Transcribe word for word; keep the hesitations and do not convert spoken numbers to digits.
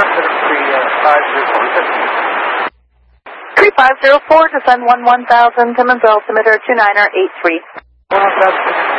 three five zero four, descend one one thousand, Timmins altimeter two niner eight three.